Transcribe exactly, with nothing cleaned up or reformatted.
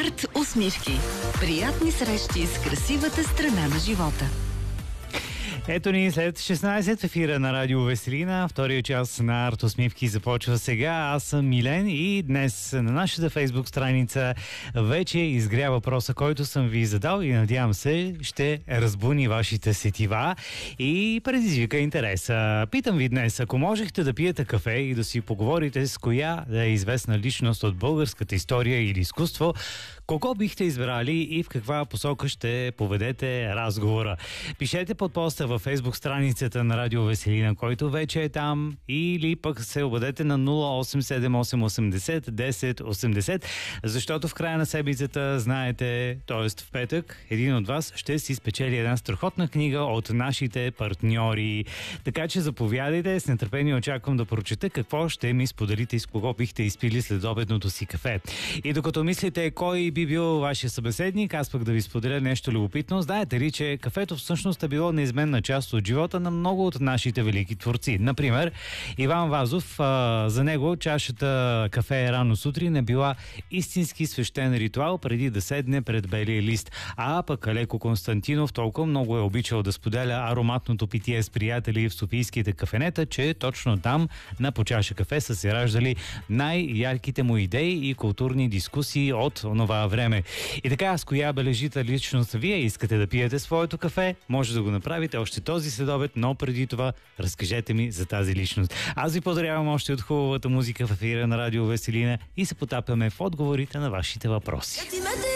Арт усмивки. Приятни срещи с красивата страна на живота. Ето ни след шестнайсет в ефира на Радио Веселина. Втория час на Арт усмивки започва сега. Аз съм Милен и днес на нашата фейсбук страница вече изгря въпроса, който съм ви задал и надявам се ще разбуни вашите сетива и предизвика интереса. Питам ви днес, ако можехте да пиете кафе и да си поговорите с коя да е известна личност от българската история или изкуство, кого бихте избрали и в каква посока ще поведете разговора? Пишете под поста във фейсбук страницата на Радио Веселина, който вече е там, или пък се обадете на нула осем седем осем осемдесет десет осемдесет, защото в края на седмицата, знаете, т.е. в петък, един от вас ще си спечели една страхотна книга от нашите партньори. Така че заповядайте, с нетърпение очаквам да прочета какво ще ми споделите и с кого бихте изпили след обедното си кафе. И докато мислите кой би бил вашия събеседник, аз пък да ви споделя нещо любопитно. Знаете ли, че кафето всъщност е било неизменна част от живота на много от нашите велики творци. Например, Иван Вазов, а, за него чашата кафе рано сутрин е била истински свещен ритуал преди да седне пред белия лист. А пък Алеко Константинов толкова много е обичал да споделя ароматното питие с приятели в софийските кафенета, че точно там на по чаша кафе са се раждали най-ярките му идеи и културни дискусии от онова време. И така, с коя бележита личност вие искате да пиете своето кафе, може да го направите още този следобед, но преди това разкажете ми за тази личност. Аз ви поздравявам още от хубавата музика в ефира на Радио Веселина и се потапяме в отговорите на вашите въпроси.